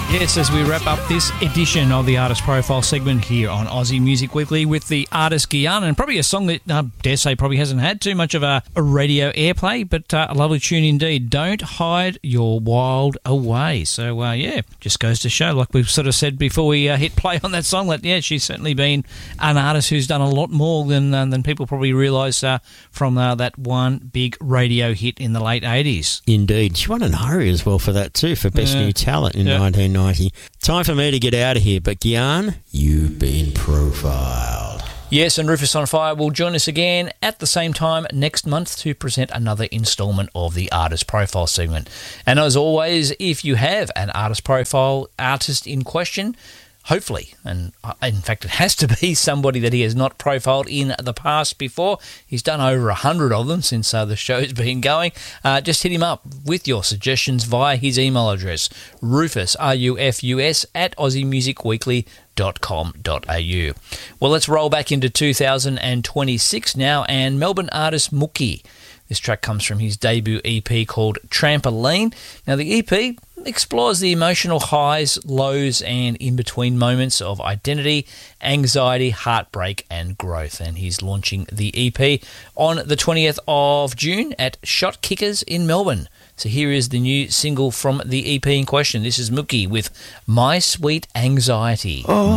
Yes, as we wrap up this edition of the Artist Profile segment here on Aussie Music Weekly with the artist Guyana, and probably a song that I dare say probably hasn't had too much of a radio airplay, but a lovely tune indeed. Don't Hide Your Wild Away. So, just goes to show, like we've sort of said before we hit play on that song, that, she's certainly been an artist who's done a lot more than people probably realise from that one big radio hit in the late 80s. Indeed. She won an ARIA as well for that too, for Best New Talent in 1990. Time for me to get out of here, but Gyan, you've been profiled. Yes, and Rufus on Fire will join us again at the same time next month to present another instalment of the Artist Profile segment. And as always, if you have an Artist Profile artist in question, hopefully, and in fact it has to be somebody that he has not profiled in the past before. He's done over 100 of them since the show's been going. Just hit him up with your suggestions via his email address, Rufus, RUFUS, at aussiemusicweekly.com.au. Well, let's roll back into 2026 now, and Melbourne artist Mookie. This track comes from his debut EP called Trampoline. Now, the EP explores the emotional highs, lows, and in-between moments of identity, anxiety, heartbreak, and growth. And he's launching the EP on the 20th of June at Shot Kickers in Melbourne. So here is the new single from the EP in question. This is Mookie with My Sweet Anxiety. Oh.